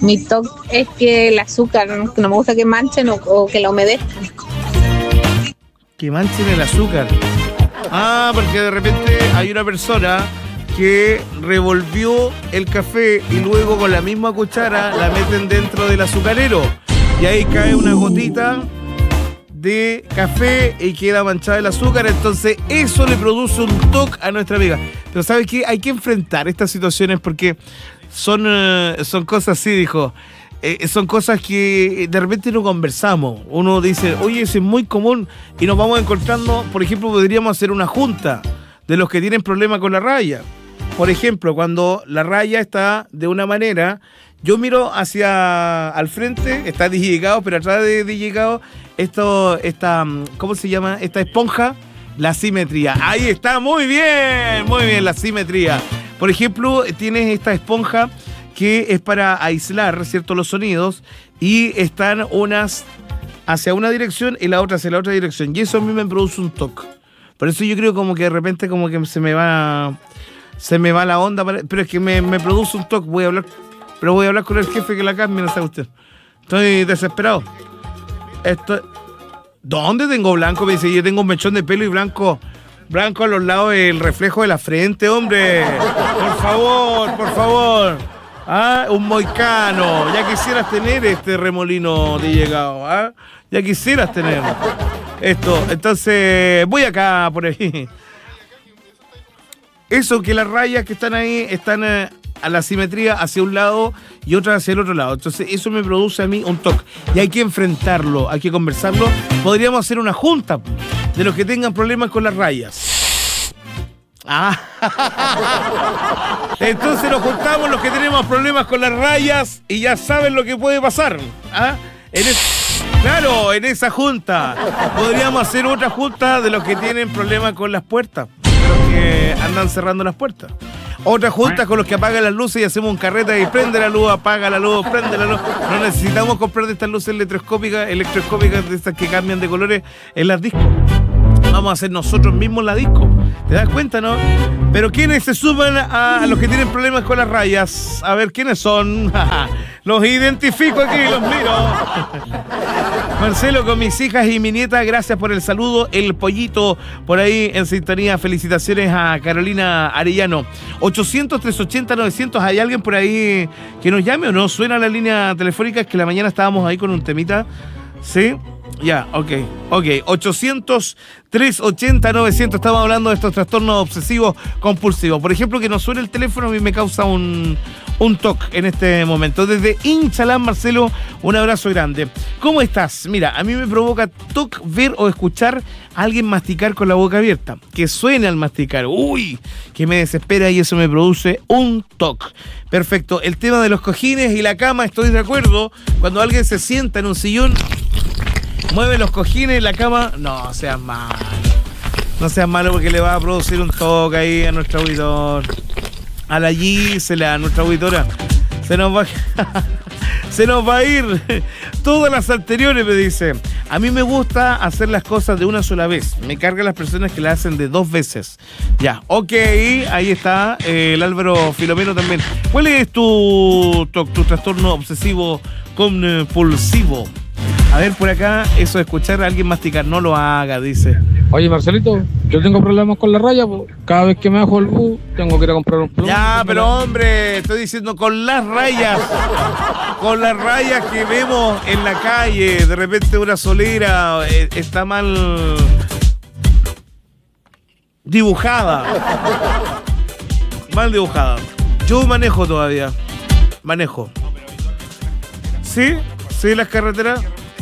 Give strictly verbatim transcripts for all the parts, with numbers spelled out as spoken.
Mi toque es que el azúcar, no me gusta que manchen o, o que la humedezcan. Que manchen el azúcar. Ah, porque de repente hay una persona que revolvió el café y luego con la misma cuchara la meten dentro del azucarero. Y ahí cae una gotita de café y queda manchada el azúcar. Entonces eso le produce un toque a nuestra amiga. Pero ¿sabes qué? Hay que enfrentar estas situaciones porque son, uh, son cosas así, dijo. Eh, son cosas que de repente no conversamos. Uno dice, oye, eso es muy común y nos vamos encontrando. Por ejemplo, podríamos hacer una junta de los que tienen problemas con la raya. Por ejemplo, cuando la raya está de una manera, yo miro hacia al frente, está digigado, pero atrás de digigado, esto, esta, ¿cómo se llama? Esta esponja, la simetría. Ahí está, muy bien, muy bien, la simetría. Por ejemplo, tienes esta esponja que es para aislar, ¿cierto?, los sonidos, y están unas hacia una dirección y la otra hacia la otra dirección. Y eso a mí me produce un toque. Por eso yo creo como que de repente como que se me va... Se me va la onda, pero es que me, me produce un toque. Voy a hablar, pero voy a hablar con el jefe que la cambie, no sabe usted. Estoy desesperado. Estoy... ¿Dónde tengo blanco? Me dice, yo tengo un mechón de pelo y blanco. Blanco a los lados del reflejo de la frente, hombre. Por favor, por favor. Ah, un moicano. Ya quisieras tener este remolino de llegado, ¿ah? Ya quisieras tener esto. Entonces, voy acá por ahí. Eso, que las rayas que están ahí están eh, a la simetría hacia un lado y otras hacia el otro lado. Entonces eso me produce a mí un toque. Y hay que enfrentarlo, hay que conversarlo. Podríamos hacer una junta de los que tengan problemas con las rayas. Ah. Entonces nos juntamos los que tenemos problemas con las rayas y ya saben lo que puede pasar. ¿Ah? En es... Claro, en esa junta. Podríamos hacer otra junta de los que tienen problemas con las puertas. Los que andan cerrando las puertas. Otra junta con los que apagan las luces y hacemos un carreta y prende la luz, apaga la luz, prende la luz. No necesitamos comprar de estas luces electroscópicas, electroscópicas de estas que cambian de colores en las discos. Vamos a hacer nosotros mismos la disco. ¿Te das cuenta, no? Pero ¿quiénes se suman a los que tienen problemas con las rayas? A ver, ¿quiénes son? Los identifico aquí, los miro. Marcelo, con mis hijas y mi nieta, gracias por el saludo. El pollito por ahí en sintonía. Felicitaciones a Carolina Arellano. ochocientos, trescientos ochenta, novecientos. ¿Hay alguien por ahí que nos llame o no? Suena la línea telefónica. Es que la mañana estábamos ahí con un temita. ¿Sí? Ya, ok, ok. ochocientos, trescientos ochenta, novecientos. Estamos hablando de estos trastornos obsesivos compulsivos. Por ejemplo, que no suene el teléfono a mí me causa un, un toque en este momento. Desde Inchalán, Marcelo, un abrazo grande. ¿Cómo estás? Mira, a mí me provoca toque ver o escuchar a alguien masticar con la boca abierta. Que suene al masticar. Uy, que me desespera y eso me produce un toque. Perfecto. El tema de los cojines y la cama, estoy de acuerdo. Cuando alguien se sienta en un sillón, mueve los cojines y la cama, no seas malo. No seas malo porque le va a producir un toque ahí a nuestro auditor. A la Gisela, a nuestra auditora. Se nos va se nos va a ir. Todas las anteriores, me dice. A mí me gusta hacer las cosas de una sola vez. Me cargan las personas que las hacen de dos veces. Ya, ok, ahí está eh, el Álvaro Filomeno también. ¿Cuál es tu, tu, tu trastorno obsesivo compulsivo? A ver, por acá, eso de escuchar a alguien masticar, no lo haga, dice. Oye, Marcelito, yo tengo problemas con la raya, po. Cada vez que me bajo el bus, tengo que ir a comprar un plumón. Ya, pero hombre, estoy diciendo con las rayas, con las rayas que vemos en la calle, de repente una solera eh, está mal dibujada, mal dibujada. Yo manejo todavía, manejo. ¿Sí? ¿Sí las carreteras?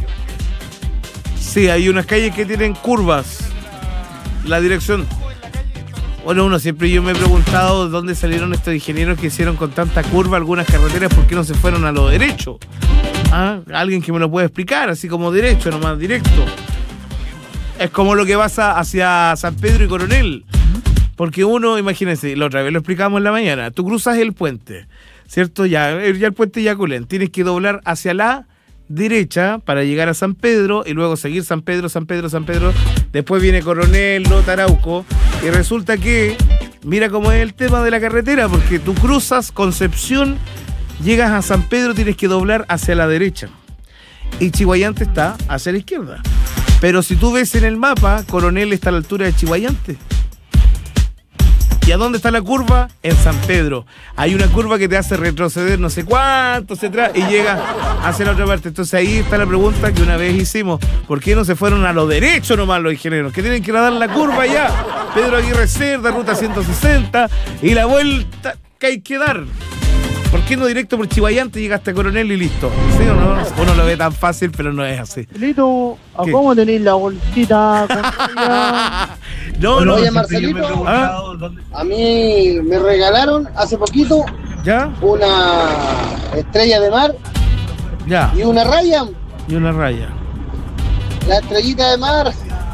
Sí, hay unas calles que tienen curvas. La dirección. Bueno, uno siempre yo me he preguntado dónde salieron estos ingenieros que hicieron con tanta curva algunas carreteras, ¿por qué no se fueron a lo derecho? ¿Ah? Alguien que me lo pueda explicar, así como derecho, nomás directo. Es como lo que pasa hacia San Pedro y Coronel. Porque uno, imagínense, la otra vez lo explicamos en la mañana, tú cruzas el puente, ¿cierto? Ya, ya el puente Yaculén, tienes que doblar hacia la derecha para llegar a San Pedro y luego seguir San Pedro, San Pedro, San Pedro. Después viene Coronel, Lota, Arauco. Y resulta que, mira cómo es el tema de la carretera, porque tú cruzas Concepción Llegas a San Pedro, tienes que doblar hacia la derecha. Y Chiguayante está hacia la izquierda. Pero si tú ves en el mapa, Coronel está a la altura de Chiguayante. ¿Y a dónde está la curva? En San Pedro. Hay una curva que te hace retroceder no sé cuánto hacia atrás y llega hacia la otra parte. Entonces ahí está la pregunta que una vez hicimos. ¿Por qué no se fueron a lo derecho nomás los ingenieros? Que tienen que ir a dar la curva ya. Pedro Aguirre Cerda, ruta ciento sesenta. Y la vuelta que hay que dar. ¿Por qué no directo por Chiguayante llegaste a Coronel y listo? ¿Sí o no? Uno lo ve tan fácil, pero no es así. Lito, ¿a ¿Qué? cómo tenéis la bolsita? No, Bueno, no. oye, Marcelito, ¿Ah? a mí me regalaron hace poquito ¿Ya? una estrella de mar Ya. y una raya. Y una raya. La estrellita de mar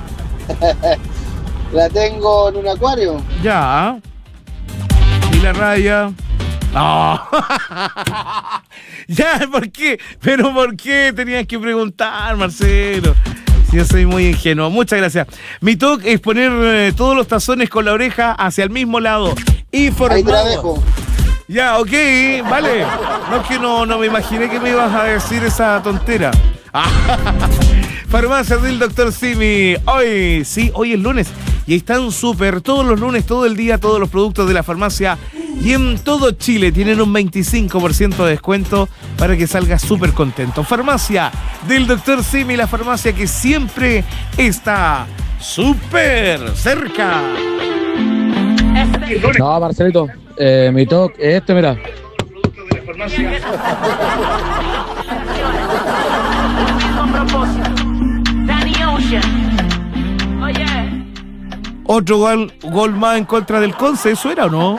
la tengo en un acuario. Ya. Y la raya. No. Ya, ¿por qué? Pero ¿por qué tenías que preguntar, Marcelo? Si yo soy muy ingenuo. Muchas gracias. Mi toque es poner eh, todos los tazones con la oreja hacia el mismo lado. Informado. Ahí te la dejo. Ya, ok, vale. No es que no, no me imaginé que me ibas a decir esa tontera. Farmacia del doctor Simi. Hoy, sí, hoy es lunes. Y están súper todos los lunes, todo el día, todos los productos de la farmacia. Y en todo Chile tienen un veinticinco por ciento de descuento para que salgas súper contento. Farmacia del doctor Simi, la farmacia que siempre está súper cerca. No, Marcelito, eh, mi toque es este, mira. Otro gol, gol más en contra del Conce, ¿eso era o no?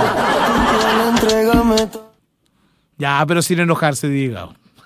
Ya, pero sin enojarse, diga.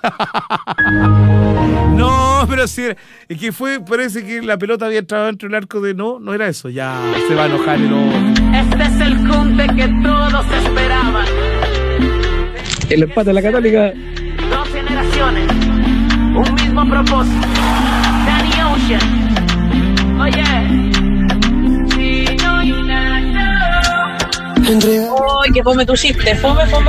No, pero sí, es que fue, parece que la pelota había entrado dentro del arco de no, no era eso, ya se va a enojar el hombre. Este es el Conte que todos esperaban. El empate de la Católica. Dos generaciones, un mismo propósito. Danny Ocean. Oye. Ay, que fome tu chiste, fome, fome.